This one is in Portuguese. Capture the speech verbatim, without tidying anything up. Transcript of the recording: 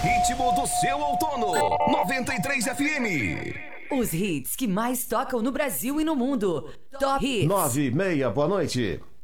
ritmo do seu outono. noventa e três F M. Os hits que mais tocam no Brasil e no mundo. Top Hits. Nove e meia, boa noite.